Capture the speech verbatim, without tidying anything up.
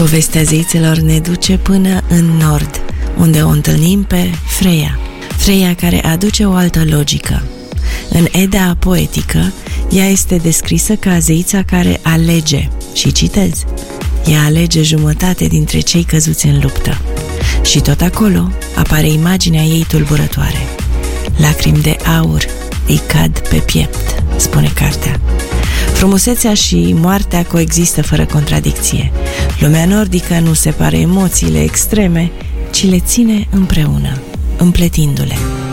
Povestea zeițelor ne duce până în nord, unde o întâlnim pe Freya. Freya care aduce o altă logică. În Eda poetică, ea este descrisă ca zeița care alege, și citez, ea alege jumătate dintre cei căzuți în luptă. Și tot acolo apare imaginea ei tulburătoare. Lacrimi de aur îi cad pe piept, spune cartea. Frumusețea și moartea coexistă fără contradicție. Lumea nordică nu separă emoțiile extreme, ci le ține împreună, împletindu-le.